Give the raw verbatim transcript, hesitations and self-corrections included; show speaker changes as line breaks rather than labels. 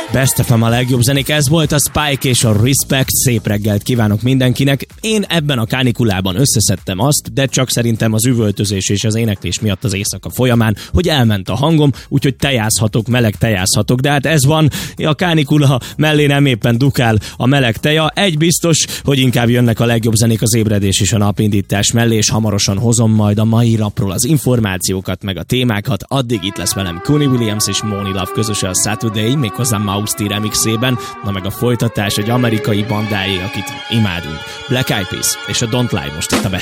Best ef em a legjobb zenék, ez volt a Spike és a Respect, szép reggelt kívánok mindenkinek. Én ebben a kánikulában összeszedtem azt, de csak szerintem az üvöltözés és az éneklés miatt az éjszaka folyamán, hogy elment a hangom, úgyhogy tejázhatok, meleg tejázhatok, de hát ez van, a kánikula mellé nem éppen dukál a meleg teja. Egy biztos, hogy inkább jönnek a legjobb zenék az ébredés és a napindítás mellé, és hamarosan hozom majd a mai rapról az információkat, meg a témákat. Addig itt lesz velem Connie Williams és Moni Love közösen a Saturday, méghozzá Mauszti remixében, na meg a folytatás egy amerikai bandáé, akit imádunk. Black Eyed Peas és a Don't Lie most itt a Best